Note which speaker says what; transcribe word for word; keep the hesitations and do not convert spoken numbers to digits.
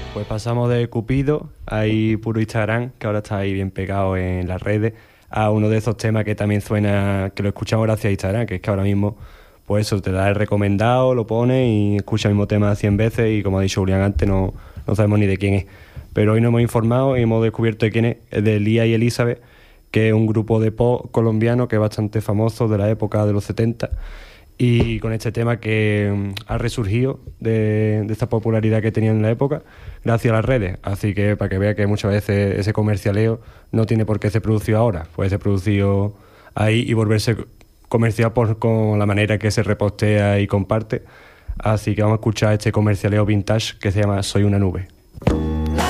Speaker 1: Pues pasamos de Cupido, ahí puro Instagram, que ahora está ahí bien pegado en las redes, a uno de esos temas que también suena, que lo escuchamos gracias a Instagram, que es que ahora mismo, pues eso, te da el recomendado, lo pones y escucha el mismo tema cien veces y como ha dicho Julián antes, no, no sabemos ni de quién es. Pero hoy nos hemos informado y hemos descubierto de quién es, es de Lía y Elizabeth, que es un grupo de pop colombiano que es bastante famoso de la época de los setenta, y con este tema que mm, ha resurgido de, de esta popularidad que tenía en la época gracias a las redes. Así que para que vea que muchas veces ese comercialeo no tiene por qué ser producido ahora, puede ser producido ahí y volverse comercial por, con la manera que se repostea y comparte. Así que vamos a escuchar este comercialeo vintage que se llama Soy una nube.